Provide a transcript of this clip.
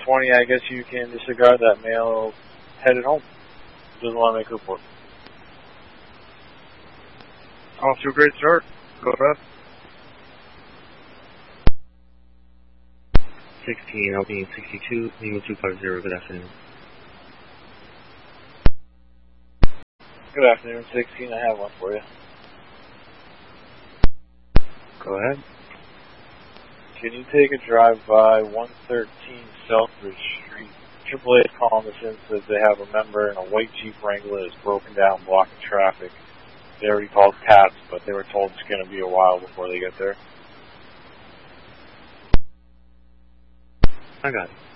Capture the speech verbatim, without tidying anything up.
twenty, I guess you can disregard that male headed home. Doesn't want to make a report. Off to a great start. Go ahead. sixteen, L B sixty-two, Lima two five zero, good afternoon. Good afternoon, sixteen, I have one for you. Go ahead. Can you take a drive by one thirteen Southbridge Street? triple A is calling this in, says they have a member in a white Jeep Wrangler that's broken down, blocking traffic. They already called CATS, but they were told it's going to be a while before they get there. I got it.